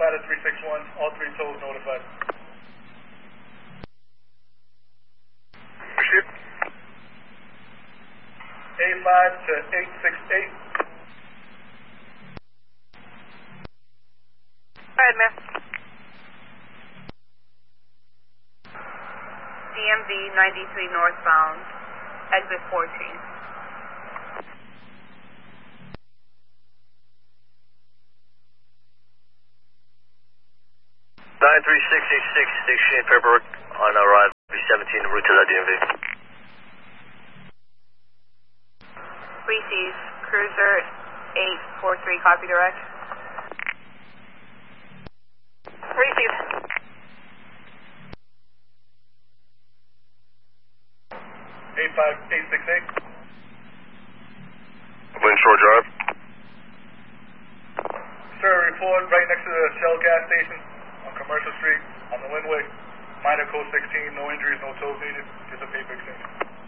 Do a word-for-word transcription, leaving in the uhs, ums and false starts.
five to three six one, all three tows notified. Proceed. A five to eight six eight. Go ahead, ma'am. D M V ninety-three northbound, exit fourteen. nine three six eight six, exchange paperwork on arrival, B seventeen, en route to the D M V. Receive, cruiser eight four three, copy direct. Receive. eight five eight six eight. Windshore Drive. Sir, report right next to the Shell gas station on Commercial Street on the Windway. Minor code sixteen, no injuries, no tows needed. Just a paper exchange.